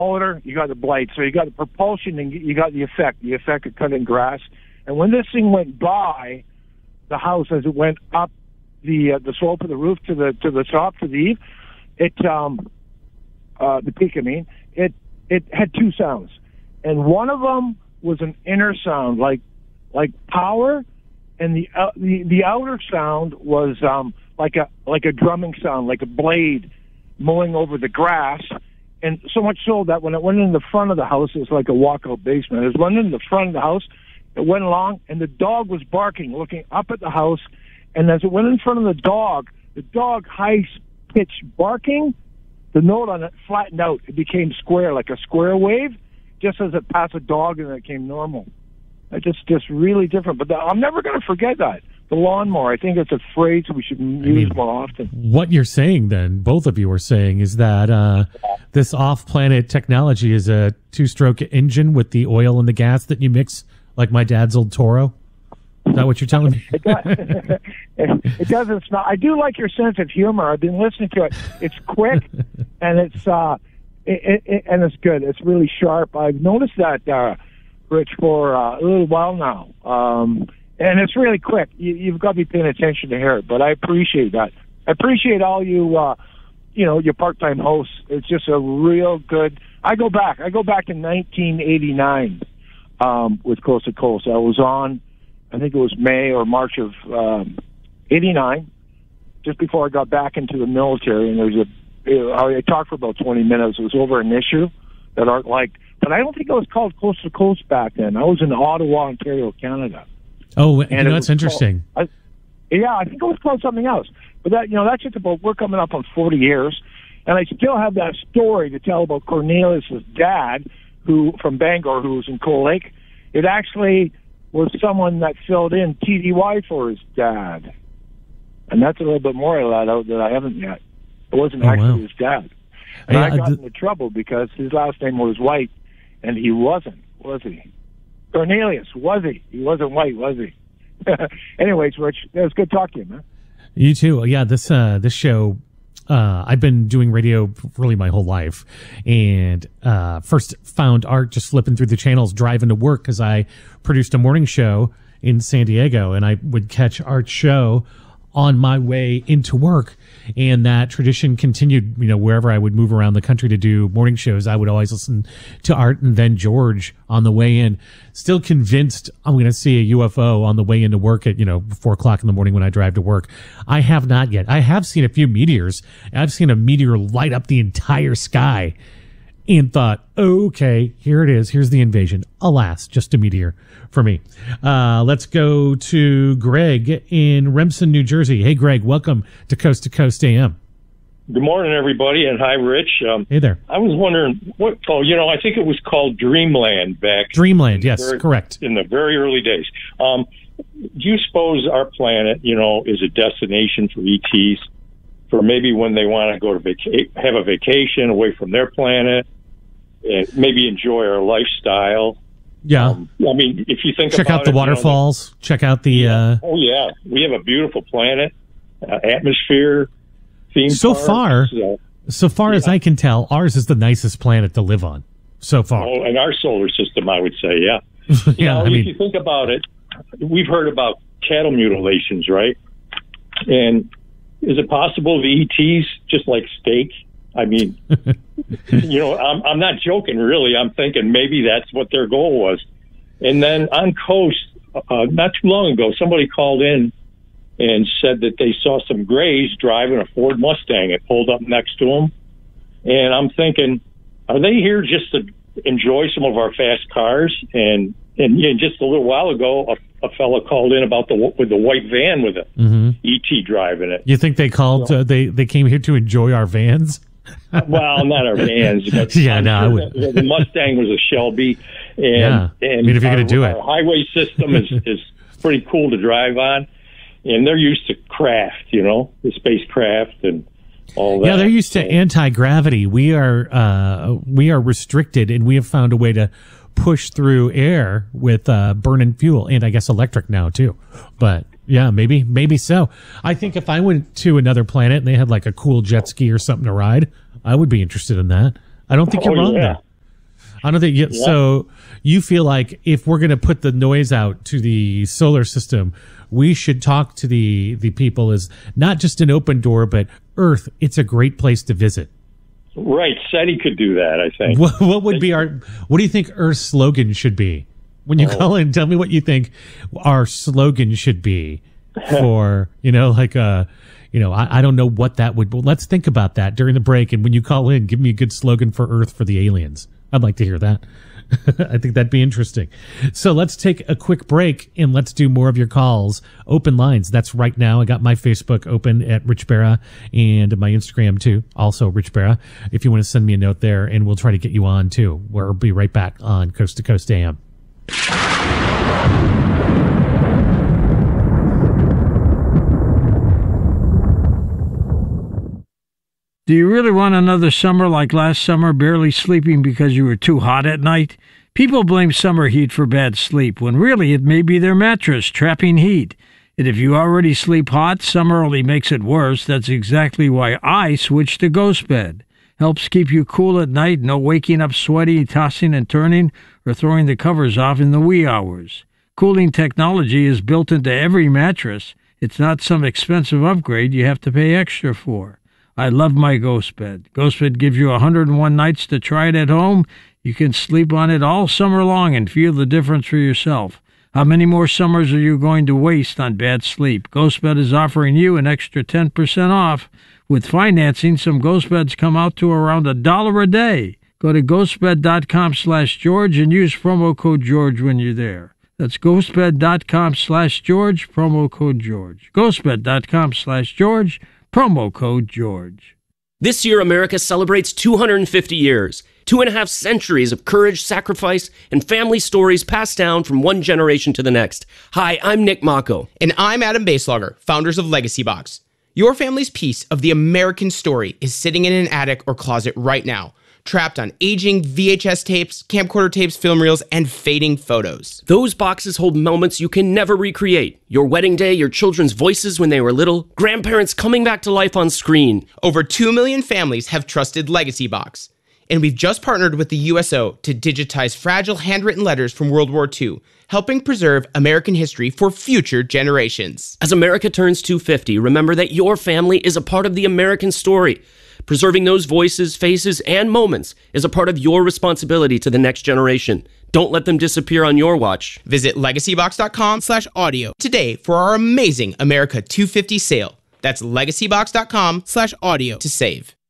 motor, you got the blade. So you got the propulsion and you got the effect of cutting grass. And when this thing went by the house, as it went up the slope of the roof to the top, to the eave, the peak, I mean, it had two sounds. And one of them was an inner sound, like power, and the outer sound was like a drumming sound, like a blade mowing over the grass. And so much so that when it went in the front of the house, it was like a walkout basement. It went in the front of the house, it went along, and the dog was barking, looking up at the house. And as it went in front of the dog high-pitched barking, the note on it flattened out. It became square, like a square wave, just as it passed a dog, and it came normal. It's just really different. But I'm never going to forget that. The lawnmower, I think it's a phrase we should use more often. What you're saying then, both of you are saying, is that this off-planet technology is a two-stroke engine with the oil and the gas that you mix, like my dad's old Toro? Is that what you're telling me? It doesn't smell. I do like your sense of humor. I've been listening to it. It's quick, and it's and it's good. It's really sharp. I've noticed that, Rich, for a little while now. And it's really quick. You've got to be paying attention to hear it, but I appreciate that. I appreciate all you, your part-time hosts. It's just a real good. I go back in 1989 with Coast to Coast. I was on, I think it was May or March of '89, just before I got back into the military. And I talked for about 20 minutes. It was over an issue that aren't like, but I don't think it was called Coast to Coast back then. I was in Ottawa, Ontario, Canada. Oh, and that's interesting. I think it was called something else. But that's just about, we're coming up on 40 years, and I still have that story to tell about Cornelius's dad, from Bangor, who was in Cold Lake. It actually was someone that filled in TDY for his dad. And that's a little bit more of that I haven't yet. It wasn't actually his dad. And I got into trouble because his last name was White, and he wasn't, was he? Cornelius, was he? He wasn't white, was he? Anyways, Rich, it was good talking to you, man. You too. Yeah, this show, I've been doing radio really my whole life, and first found Art just flipping through the channels driving to work because I produced a morning show in San Diego, and I would catch Art's show on my way into work, and that tradition continued. Wherever I would move around the country to do morning shows, I would always listen to Art and then George on the way in, still convinced I'm going to see a UFO on the way into work at 4:00 in the morning when I drive to work. I have not yet. I have seen a few meteors. I've seen a meteor light up the entire sky and thought, okay, here it is. Here's the invasion. Alas, just a meteor for me. Let's go to Greg in Remsen, New Jersey. Hey, Greg, welcome to Coast AM. Good morning, everybody, and hi, Rich. Hey there. I was wondering, I think it was called Dreamland back. Dreamland, yes, correct. In the very early days. Do you suppose our planet, is a destination for ETs, for maybe when they want to go to have a vacation away from their planet, and maybe enjoy our lifestyle? Yeah. If you think check out the waterfalls, check out the... Oh, yeah. We have a beautiful planet, atmosphere, theme so parks. So far as I can tell, ours is the nicest planet to live on so far. Oh, and our solar system, I would say, yeah. Yeah, if you think about it, we've heard about cattle mutilations, right? And is it possible the ETs just like steak? I'm not joking, really. I'm thinking maybe that's what their goal was. And then on Coast, not too long ago, somebody called in and said that they saw some Greys driving a Ford Mustang. It pulled up next to them. And I'm thinking, are they here just to enjoy some of our fast cars? And just a little while ago, a fellow called in about the white van with an ET driving it. You think they called? They came here to enjoy our vans? Well, not our vans. But the Mustang was a Shelby, and if you're going to do it, our highway system is pretty cool to drive on, and they're used to craft, the spacecraft and all that. Yeah, they're used to anti-gravity. We are restricted, and we have found a way to push through air with burning fuel, and I guess electric now too. But yeah, maybe so. I think if I went to another planet and they had like a cool jet ski or something to ride, I would be interested in that. I don't think you're wrong there. I don't think you, so. You feel like if we're going to put the noise out to the solar system, we should talk to the people as not just an open door, but Earth. It's a great place to visit. Right, SETI could do that. I think. What would be our? What do you think Earth's slogan should be? When you call in, tell me what you think our slogan should be for, I don't know what that would, but let's think about that during the break. And when you call in, give me a good slogan for Earth for the aliens. I'd like to hear that. I think that'd be interesting. So let's take a quick break and let's do more of your calls. Open lines. That's right now. I got my Facebook open at Rich Barra and my Instagram too. Also Rich Barra. If you want to send me a note there, and we'll try to get you on too. We'll be right back on Coast to Coast AM. Do you really want another summer like last summer, barely sleeping because you were too hot at night? People blame summer heat for bad sleep, when really it may be their mattress trapping heat. And if you already sleep hot, summer only makes it worse. That's exactly why I switched to Ghost Bed. Helps keep you cool at night, no waking up sweaty, tossing and turning, or throwing the covers off in the wee hours. Cooling technology is built into every mattress. It's not some expensive upgrade you have to pay extra for. I love my Ghost Bed. Ghost Bed gives you 101 nights to try it at home. You can sleep on it all summer long and feel the difference for yourself. How many more summers are you going to waste on bad sleep? Ghost Bed is offering you an extra 10% off. With financing, some Ghost Beds come out to around $1 a day. Go to ghostbed.com/George and use promo code George when you're there. That's ghostbed.com/George, promo code George. ghostbed.com/George, promo code George. This year, America celebrates 250 years, 2.5 centuries of courage, sacrifice, and family stories passed down from one generation to the next. Hi, I'm Nick Mako. And I'm Adam Baselogger, founders of Legacy Box. Your family's piece of the American story is sitting in an attic or closet right now, trapped on aging VHS tapes, camcorder tapes, film reels, and fading photos. Those boxes hold moments you can never recreate. Your wedding day, your children's voices when they were little, grandparents coming back to life on screen. Over 2 million families have trusted Legacy Box. And we've just partnered with the USO to digitize fragile handwritten letters from World War II, helping preserve American history for future generations. As America turns 250, remember that your family is a part of the American story. Preserving those voices, faces, and moments is a part of your responsibility to the next generation. Don't let them disappear on your watch. Visit legacybox.com/audio today for our amazing America 250 sale. That's legacybox.com/audio to save.